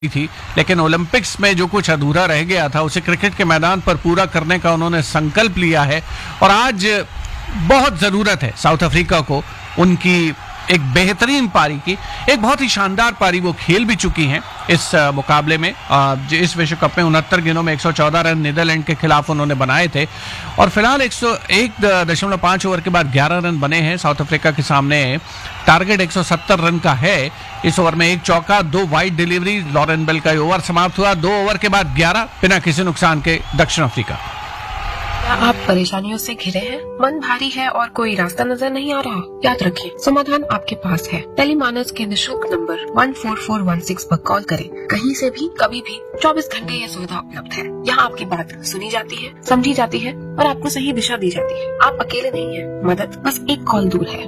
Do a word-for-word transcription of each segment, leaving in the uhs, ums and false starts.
थी, लेकिन ओलंपिक्स में जो कुछ अधूरा रह गया था उसे क्रिकेट के मैदान पर पूरा करने का उन्होंने संकल्प लिया है। और आज बहुत ज़रूरत है साउथ अफ्रीका को उनकी एक बेहतरीन पारी की। एक बहुत ही शानदार पारी वो खेल भी चुकी हैं इस मुकाबले में। इस विश्व कप में उनहत्तर गेंदों में एक सौ चौदह रन नीदरलैंड के खिलाफ उन्होंने बनाए थे और फिलहाल एक सौ एक दशमलव पाँच ओवर के बाद ग्यारह रन बने हैं। साउथ अफ्रीका के सामने टारगेट एक सौ सत्तर रन का है। इस ओवर में एक चौका, दो वाइड डिलीवरी, लॉरेन बेल का ओवर समाप्त हुआ। दो ओवर के बाद ग्यारह बिना किसी नुकसान के दक्षिण अफ्रीका। क्या आप परेशानियों से घिरे हैं? मन भारी है और कोई रास्ता नजर नहीं आ रहा? याद रखें, समाधान आपके पास है। टेलीमानस के निशुल्क number one four four one six पर कॉल करें। कहीं से भी कभी भी चौबीस घंटे यह सुविधा उपलब्ध है। यहाँ आपकी बात सुनी जाती है, समझी जाती है और आपको सही दिशा दी जाती है। आप अकेले नहीं हैं, मदद बस एक कॉल दूर है।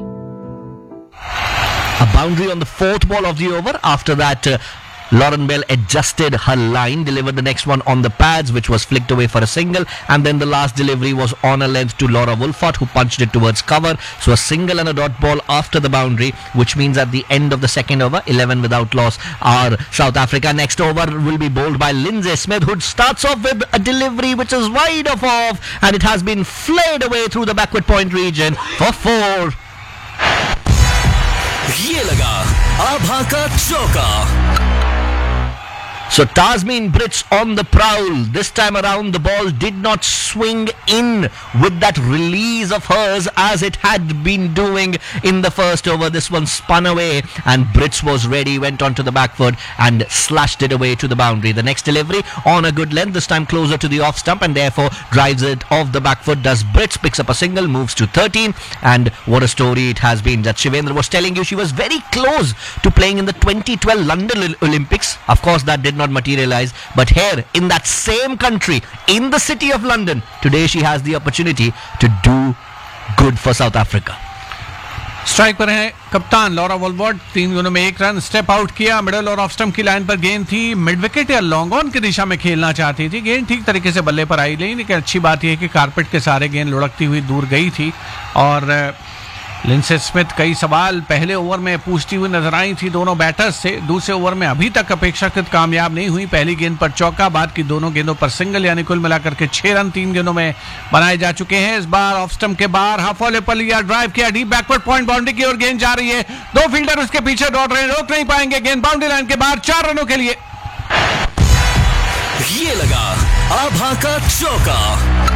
A boundary on the fourth ball of the over. After that, uh, Lauren Bell adjusted her line, delivered the next one on the pads, which was flicked away for a single, and then the last delivery was on a length to Laura Wolfart, who punched it towards cover. So a single and a dot ball after the boundary, which means at the end of the second over, eleven without loss are South Africa. Next over will be bowled by Lindsay Smith, who starts off with a delivery which is wide of off, and it has been flayed away through the backward point region for four. ये लगा आभा का चौका। So Tasmin Brits on the prowl. This time around the ball did not swing in with that release of hers as it had been doing in the first over. This one spun away and Brits was ready, went onto the back foot and slashed it away to the boundary. The next delivery on a good length, this time closer to the off stump and therefore drives it off the back foot. Does Brits, picks up a single, moves to thirteen, and what a story it has been. That Shivendra was telling you, she was very close to playing in the twenty twelve London Olympics. Of course that did not materialize, but here in that same country, in the city of London, today she has the opportunity to do good for South Africa. Strike पर है कप्तान Laura वोल्वर्ट। तीन गेंदों में एक run, step out किया। Middle और off stump की लाइन पर गेंद थी, मिड विकेट या लॉन्ग ऑन की दिशा में खेलना चाहती थी। गेंद ठीक तरीके से बल्ले पर आई नहीं, लेकिन अच्छी बात यह है कि कारपेट के सारे गेंद लुढ़कती हुई दूर गई थी। और लिंडसे स्मिथ कई सवाल पहले ओवर में पूछती हुई नजर आई थी दोनों बैटर्स से। दूसरे ओवर में अभी तक अपेक्षाकृत कामयाब नहीं हुई। पहली गेंद पर चौका, बाद की दोनों गेंदों पर सिंगल, यानी कुल मिलाकर के छह रन तीन गेंदों में बनाए जा चुके हैं। इस बार ऑफ स्टंप के बाहर हाफ वॉले पर लिया, ड्राइव किया, डीप बैकवर्ड पॉइंट बाउंड्री की ओर गेंद जा रही है। दो फील्डर उसके पीछे दौड़ रहे हैं, रोक नहीं पाएंगे। गेंद बाउंड्री लाइन के बाहर, चार रनों के लिए। ये लगा आभा का चौका।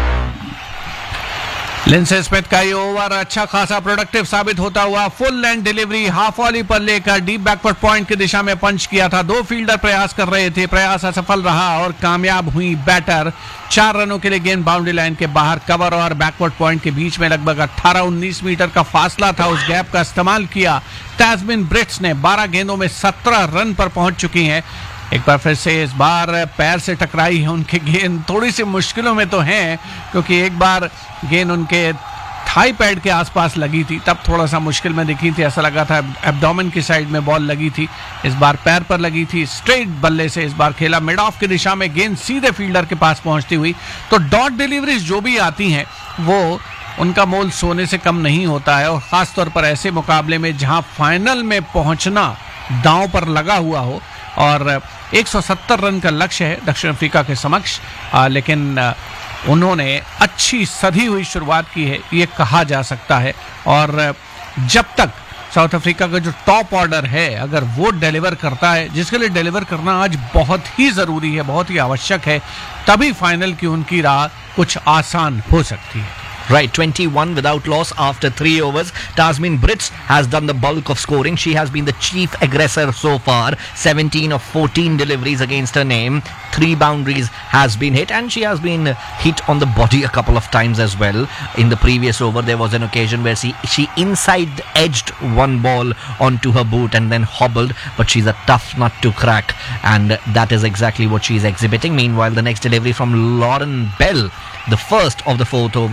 लिंडसे स्मिथ का ये ओवर अच्छा खासा प्रोडक्टिव साबित होता हुआ। Full length delivery half volley पर लेकर डीप बैकवर्ड पॉइंट की दिशा में पंच किया था। दो फील्डर प्रयास कर रहे थे, प्रयास असफल रहा और कामयाब हुई बैटर। चार रनों के लिए गेंद बाउंड्री लाइन के बाहर। कवर और बैकवर्ड पॉइंट के बीच में लगभग अठारह उन्नीस मीटर का फासला था, उस गैप का इस्तेमाल किया। तास्मिन ब्रिट्स ने बारह गेंदों में सत्रह रन पर पहुंच चुकी हैं। एक बार फिर से इस बार पैर से टकराई है उनकी गेंद। थोड़ी सी मुश्किलों में तो हैं, क्योंकि एक बार गेंद उनके थाई पैड के आसपास लगी थी, तब थोड़ा सा मुश्किल में दिखी थी। ऐसा लगा था एब्डोमेन की साइड में बॉल लगी थी। इस बार पैर पर लगी थी। स्ट्रेट बल्ले से इस बार खेला, मिड ऑफ की दिशा में गेंद सीधे फील्डर के पास पहुंचती हुई। तो डॉट डिलीवरीज जो भी आती हैं वो उनका मोल सोने से कम नहीं होता है, और खासतौर पर ऐसे मुकाबले में जहां फाइनल में पहुंचना दांव पर लगा हुआ हो। और एक सौ सत्तर रन का लक्ष्य है दक्षिण अफ्रीका के समक्ष, आ, लेकिन आ, उन्होंने अच्छी सधी हुई शुरुआत की है, ये कहा जा सकता है। और जब तक साउथ अफ्रीका का जो टॉप ऑर्डर है अगर वो डिलीवर करता है, जिसके लिए डिलीवर करना आज बहुत ही ज़रूरी है, बहुत ही आवश्यक है, तभी फाइनल की उनकी राह कुछ आसान हो सकती है। Right, twenty-one without loss after three overs. Tasmin Brits has done the bulk of scoring. She has been the chief aggressor so far. seventeen of fourteen deliveries against her name. Three boundaries has been hit, and she has been hit on the body a couple of times as well. In the previous over, there was an occasion where she, she inside edged one ball onto her boot and then hobbled, but she's a tough nut to crack, and that is exactly what she's exhibiting. Meanwhile, the next delivery from Lauren Bell, the first of the fourth over, is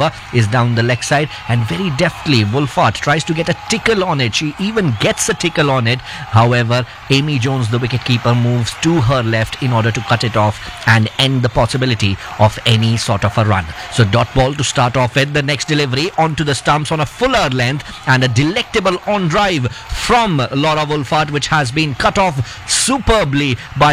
is down the leg side, and very deftly Wolfart tries to get a tickle on it. She even gets a tickle on it. However, Amy Jones, the wicketkeeper, moves to her left in order to cut it off and end the possibility of any sort of a run. So dot ball to start off with. The next delivery onto the stumps on a fuller length, and a delectable on drive from Laura Wolfart, which has been cut off superbly by